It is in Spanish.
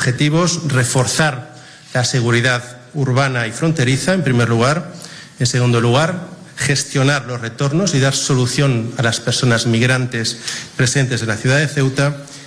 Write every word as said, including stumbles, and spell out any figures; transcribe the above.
objetivos: reforzar la seguridad urbana y fronteriza, en primer lugar. En segundo lugar, gestionar los retornos y dar solución a las personas migrantes presentes en la ciudad de Ceuta.